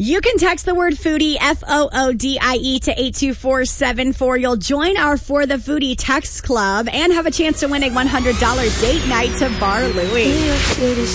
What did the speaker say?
You can text the word foodie, FOODIE, to 82474. You'll join our For the Foodie text club and have a chance to win a $100 date night to Bar Louie.